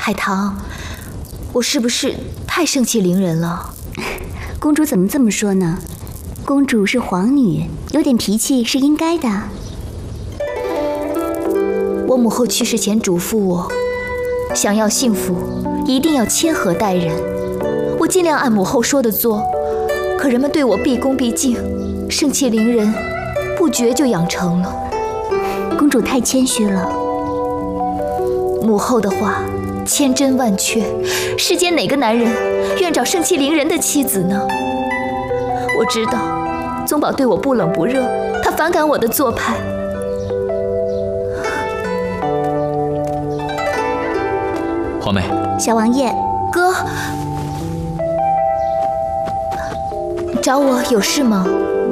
海棠，我是不是太盛气凌人了？ 公主怎么这么说呢？公主是皇女，有点脾气是应该的。 我母后去世前嘱咐我，想要幸福，一定要谦和待人。我尽量按母后说的做，可人们对我毕恭毕敬，盛气凌人，不觉就养成了。 公主太谦虚了。 母后的话千真万确，世间哪个男人愿找盛气凌人的妻子呢？我知道宗保对我不冷不热，他反感我的做派。 皇妹， 小王爷， 哥，找我有事吗？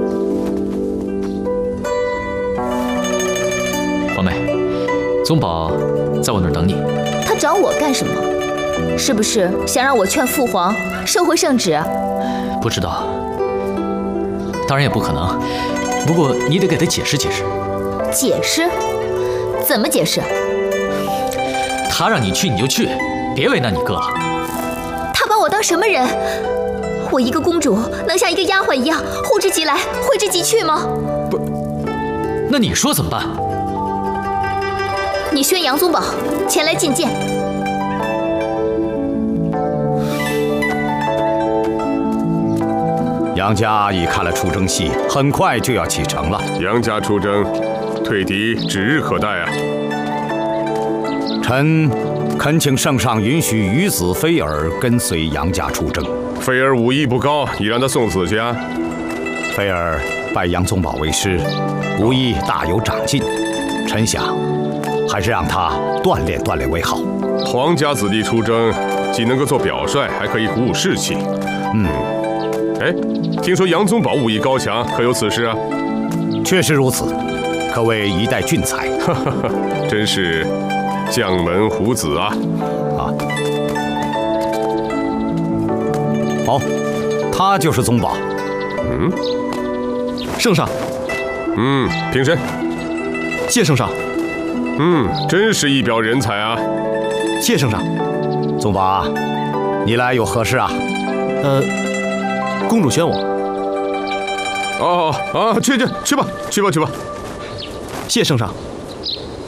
皇妹，宗保在我那儿等你。 他找我干什么？是不是想让我劝父皇收回圣旨？ 不知道，当然也不可能。不过你得给他解释解释。 解释？怎么解释？ 他让你去你就去，别为难你哥了。 他把我当什么人？我一个公主能像一个丫鬟一样呼之即来挥之即去吗？ 不，那你说怎么办？ 你宣杨宗保前来觐见。 杨家已看了出征戏，很快就要启程了。 杨家出征，退敌指日可待啊！ 臣恳请圣上允许余子菲儿跟随杨家出征。 菲儿武艺不高，已让他送死去啊！ 菲儿拜杨宗保为师，武艺大有长进，臣想还是让他锻炼锻炼为好。 皇家子弟出征，既能够做表率，还可以鼓舞士气。哎，听说杨宗保武艺高强，可有此事啊？ 确实如此，可谓一代俊才。 真是将门虎子啊！ 好，他就是宗保。 圣上。 平身。 谢圣上。 真是一表人才啊！ 谢圣上。 宗保，你来有何事啊？ 公主宣我。 去吧。 谢圣上。